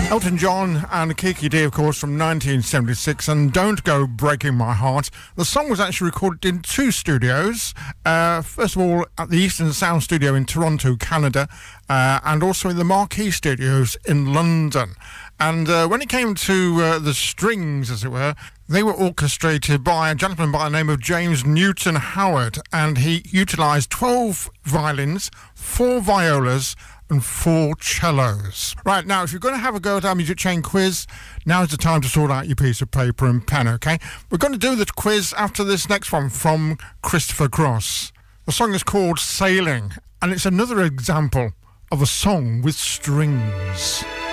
Elton John and Kiki Dee, of course, from 1976, and Don't Go Breaking My Heart. The song was actually recorded in two studios. First of all, at the Eastern Sound Studio in Toronto, Canada, and also in the Marquee Studios in London. And when it came to the strings, as it were, they were orchestrated by a gentleman by the name of James Newton Howard, and he utilised 12 violins, 4 violas, and 4 cellos. Right, now, if you're going to have a go at our Music Chain quiz, now's the time to sort out your piece of paper and pen, OK? We're going to do the quiz after this next one from Christopher Cross. The song is called Sailing, and it's another example of a song with strings.